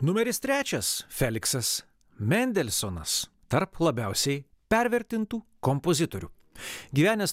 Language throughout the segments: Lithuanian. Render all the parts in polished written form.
Numeris 3 – Feliksas Mendelsonas, tarp labiausiai pervertintų kompozitorių. Gyvenęs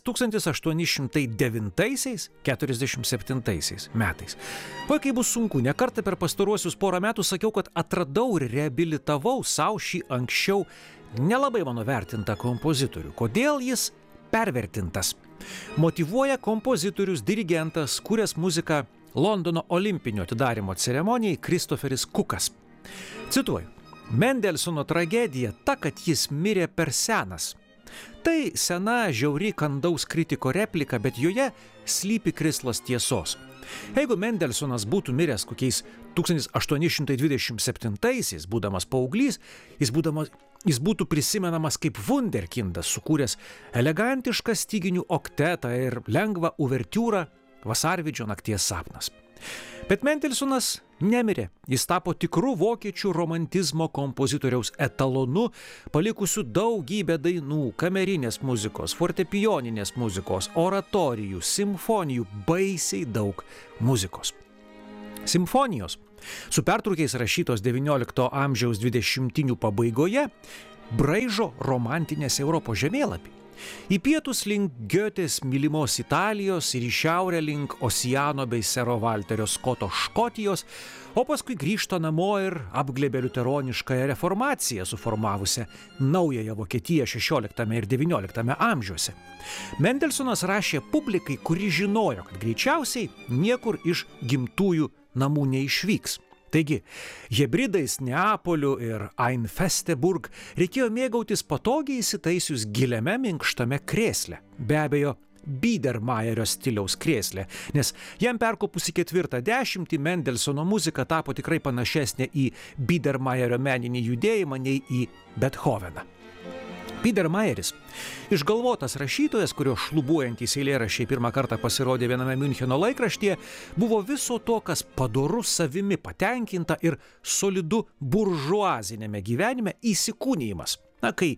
1809–47 metais. O kai bus sunku, nekartą per pastaruosius porą metų sakiau, kad atradau ir reabilitavau savo šį anksčiau nelabai mano vertintą kompozitorių. Kodėl jis pervertintas? Motyvuoja kompozitorius, dirigentas, kūręs muziką Londono olimpinio atidarymo ceremonijai Kristoferis Kukas. Cituoju, Mendelsono tragedija ta, kad jis mirė per senas. Tai sena, žiauri kandaus kritiko replika, bet joje slypi krislas tiesos. Jeigu Mendelsonas būtų miręs kokiais 1827-aisiais, būdamas paauglys, jis būtų prisimenamas kaip vunderkindas, sukūręs elegantišką styginių oktetą ir lengvą uvertiūrą Vasarvidžio nakties sapnas. Bet Mendelsonas nemirė, jis tapo tikru vokiečių romantizmo kompozitoriaus etalonu, palikusiu daugybę dainų, kamerinės muzikos, fortepijoninės muzikos, oratorijų, simfonijų, baisiai daug muzikos. Simfonijos, su pertraukiais rašytos XIX amžiaus 20-ųjų pabaigoje, braižo romantinės Europos žemėlapį. Į pietus link Goetės mylimos Italijos ir į šiaurę link Osiano bei Sero Valterio Skoto Škotijos, o paskui grįžta namo ir apglėbė liuteroniškąją reformaciją, suformavusią naująją Vokietiją XVI ir XIX amžiuose. Mendelsonas rašė publikai, kuri žinojo, kad greičiausiai niekur iš gimtųjų namų neišvyks. Taigi, hebridais Neapoliu ir Einfesteburg reikėjo mėgautis patogiai įsitaisius giliame minkštame krėsle. Be abejo, Biedermeierio stiliaus krėsle, nes jam perkopus į 40-ąjį Mendelsono muzika tapo tikrai panašesnė į Biedermeierio meninį judėjimą nei į Bethoveną. Biedermeieris, išgalvotas rašytojas, kurio šlubuojantys eilėraščiai pirmą kartą pasirodė viename Miuncheno laikraštyje, buvo viso to, kas padoru savimi patenkinta ir solidu buržuazinėme gyvenime įsikūnijimas, kai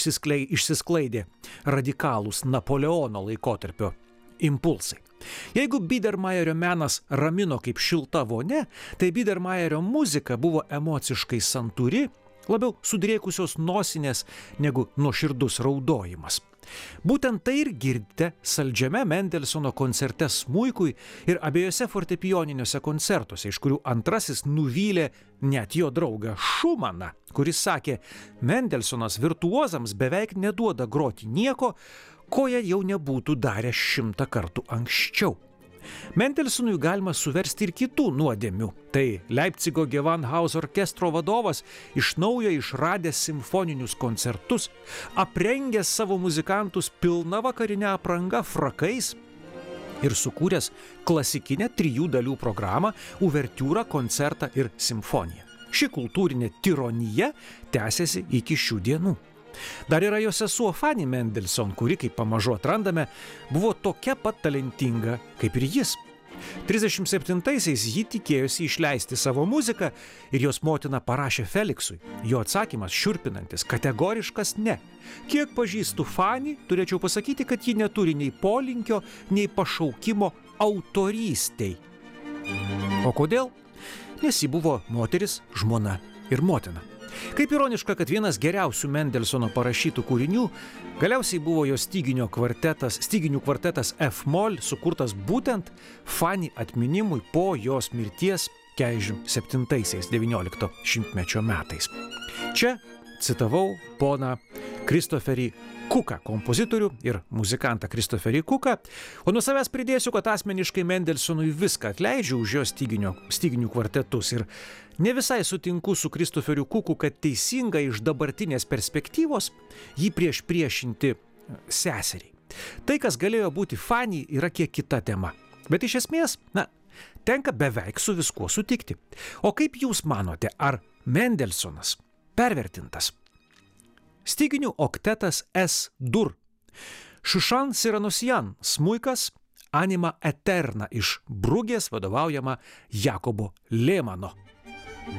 išsisklaidė radikalūs Napoleono laikotarpio impulsai. Jeigu Biedermeierio menas ramino kaip šilta vonia, tai Biedermeierio muzika buvo emociškai santūri, labiau sudrėkusios nosinės negu nuoširdus raudojimas. Būtent tai ir girdite saldžiame Mendelsono koncerte smuikui ir abiejose fortepijoniniuose koncertuose, iš kurių antrasis nuvylė net jo draugą Šumaną, kuris sakė, Mendelsonas virtuozams beveik neduoda groti nieko, ko jie jau nebūtų darę 100 kartų anksčiau. Mendelsonui galima suversti ir kitų nuodėmių. Tai Leipcigo Gewandhaus orkestro vadovas iš naujo išradęs simfoninius koncertus, aprengęs savo muzikantus pilna vakarine apranga frakais ir sukūręs klasikinę 3 dalių programą, uvertiūrą, koncertą ir simfoniją. Ši kultūrinė tironija tęsiasi iki šių dienų. Dar yra jo sesuo Fanny Mendelssohn, kuri, kaip pamažu atrandame, buvo tokia pat talentinga kaip ir jis. 37-aisiais ji tikėjosi išleisti savo muziką ir jos motina parašė Feliksui. Jo atsakymas šiurpinantis, kategoriškas ne. Kiek pažįstu Fanny, turėčiau pasakyti, kad ji neturi nei polinkio, nei pašaukimo autorystei. O kodėl? Nes ji buvo moteris, žmona ir motina. Kaip ironiška, kad vienas geriausių Mendelsono parašytų kūrinių galiausiai buvo jo styginių kvartetas F-moll, sukurtas būtent Fanny atminimui po jos mirties 47-aisiais 19 šimtmečio metais. Čia citavau poną Kristoferį Kuką, kompozitorių ir muzikantą Kristoferį Kuką, o nuo savęs pridėsiu, kad asmeniškai Mendelsonui viską atleidžiu už jo styginių kvartetus ir ne visai sutinku su Kristoferiu Kuku, kad teisinga iš dabartinės perspektyvos jį priešinti seseriai. Tai, kas galėjo būti Fanny, yra kiek kita tema. Bet iš esmės, tenka beveik su viskuo sutikti. O kaip jūs manote, ar Mendelsonas pervertintas? Styginių oktetas S-dur. Šušan Siranosian, smuikas, Anima Eterna iš Brugės vadovaujama Jakobo Lehmano.